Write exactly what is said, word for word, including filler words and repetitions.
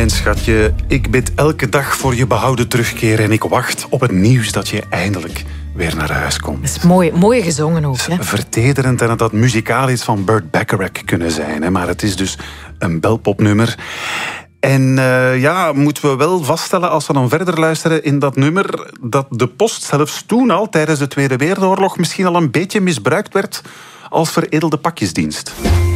Mijn schatje, ik bid elke dag voor je behouden terugkeer en ik wacht op het nieuws dat je eindelijk weer naar huis komt. Dat is mooi, mooi gezongen ook. Hè? Vertederend en het had muzikaal iets van Burt Bacharach kunnen zijn. Hè? Maar het is dus een belpopnummer. En uh, ja, moeten we wel vaststellen als we dan verder luisteren in dat nummer dat de post zelfs toen al tijdens de Tweede Wereldoorlog misschien al een beetje misbruikt werd als veredelde pakjesdienst.